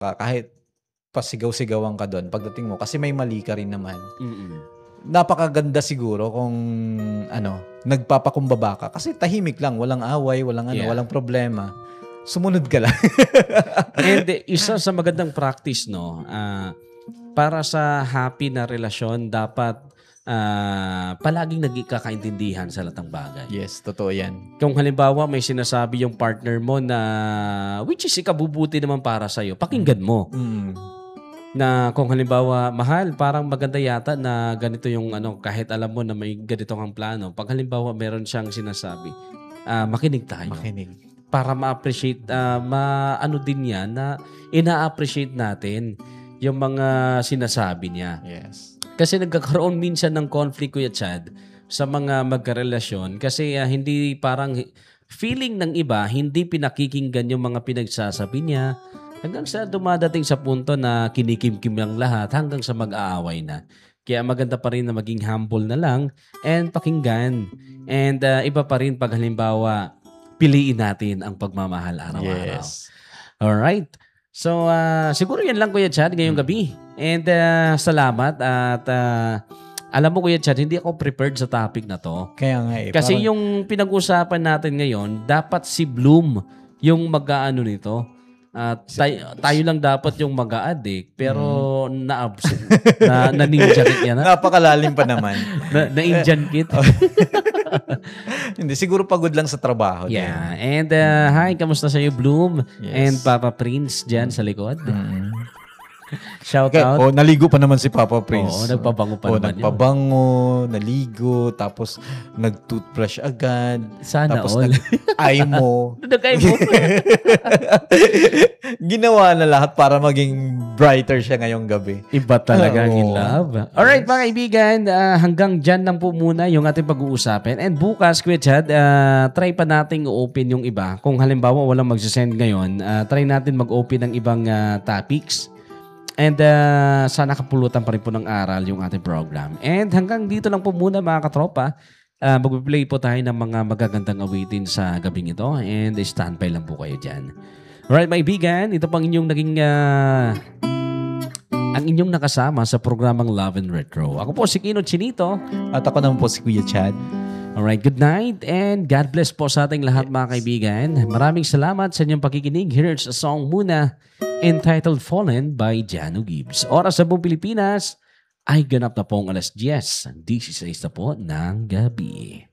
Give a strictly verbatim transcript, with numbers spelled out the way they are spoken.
kahit pasigaw-sigawan ka doon pagdating mo kasi may mali ka rin naman. Mm-mm. Napakaganda siguro kung ano, nagpapakumbaba ka kasi tahimik lang, walang away, walang ano, Yeah. walang problema. Sumunod ka lang. And uh, isa sa magandang practice, no, uh, para sa happy na relasyon, dapat uh, palaging nagkakaintindihan sa lahat ng bagay. Yes, totoo yan. Kung halimbawa may sinasabi yung partner mo na which is ikabubuti naman para sa'yo, pakinggan mo. Mm. Na kung halimbawa, mahal, parang maganda yata na ganito yung ano, kahit alam mo na may ganito kang plano. Pag halimbawa meron siyang sinasabi, uh, makinig tayo. Makinig. Para ma-appreciate, uh, ma-ano din yan na ina-appreciate natin yung mga sinasabi niya. Yes. Kasi nagkakaroon minsan ng conflict, Kuya Chad, sa mga magkarelasyon kasi uh, hindi parang feeling ng iba, hindi pinakikinggan yung mga pinagsasabi niya hanggang sa dumadating sa punto na kinikimkim lang lahat hanggang sa mag-aaway na. Kaya maganda pa rin na maging humble na lang and pakinggan. And uh, iba pa rin pag halimbawa, piliin natin ang pagmamahal araw-araw. Yes. Alright. So, uh, siguro yan lang, Kuya Chad, ngayong gabi. And uh, salamat. At uh, alam mo, Kuya Chad, hindi ako prepared sa topic na to. Kaya nga eh. Kasi parang, yung pinag-usapan natin ngayon, dapat si Bloom yung mag-aano nito. At tayo, tayo lang dapat yung mag-a-addict. Pero mm. na-absent. na, na-ninja kit yan. Ha? Napakalalim pa naman. na, na-Indian kit. Hindi, siguro pagod lang sa trabaho. Yeah. Din. And uh, hi, kamusta sa'yo, Bloom? Yes. And Papa Prince dyan sa likod. Mm-hmm. Shout okay. out. Oh, naligo pa naman si Papa Prince. Oo, nagpabango pa oh, naman nagpabango, yun. Naligo, tapos nag-toothbrush agad. Sana tapos all. nag-eye mo. Nag-eye mo. Ginawa na lahat para maging brighter siya ngayong gabi. Iba talaga ang oh. in love. Alright, mga kaibigan, uh, hanggang dyan lang po muna yung ating pag-uusapin. And bukas, Kuya Chad, uh, try pa nating open yung iba. Kung halimbawa walang magsisend ngayon, uh, try natin mag-open ng ibang uh, topics. And uh, sana kapulutan pa rin po ng aral yung ating program. And hanggang dito lang po muna, mga katropa. Uh, mag-play po tayo ng mga magagandang awitin sa gabing ito. And standby lang po kayo dyan. Alright, mga ibigan, ito pang inyong naging uh, ang inyong nakasama sa programang Love and Retro. Ako po si Kino Chinito. At ako naman po si Kuya Chad. Alright, good night and God bless po sa ating lahat, mga kaibigan. Maraming salamat sa inyong pakikinig. Here's a song muna entitled Fallen by Jano Gibbs. Oras sa buong Pilipinas ay ganap na pong alas diyes. This is na po ng gabi.